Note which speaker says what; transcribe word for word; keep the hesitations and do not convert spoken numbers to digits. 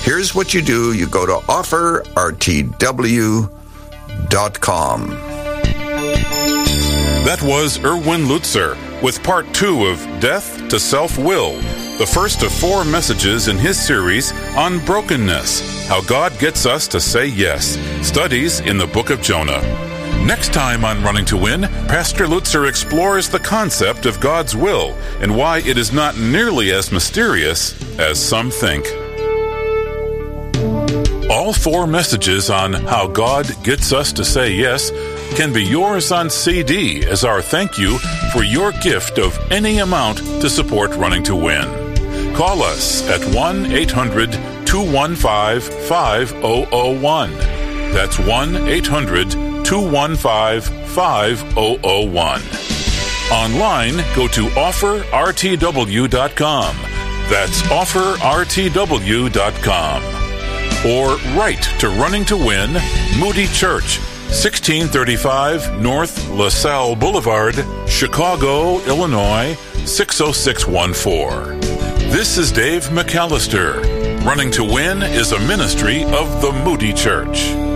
Speaker 1: Here's what you do. You go to offer r t w dot com.
Speaker 2: That was Erwin Lutzer with part two of Death to Self-Will, the first of four messages in his series on brokenness, how God gets us to say yes, studies in the book of Jonah. Next time on Running to Win, Pastor Lutzer explores the concept of God's will and why it is not nearly as mysterious as some think. All four messages on how God gets us to say yes can be yours on C D as our thank you for your gift of any amount to support Running to Win. Call us at one eight hundred two one five five zero zero one. That's one eight hundred two one five five zero zero one. Online, go to offer r t w dot com. That's offer r t w dot com. Or write to Running to Win, Moody Church, sixteen thirty-five North LaSalle Boulevard, Chicago, Illinois, six oh six one four. This is Dave McAllister. Running to Win is a ministry of the Moody Church.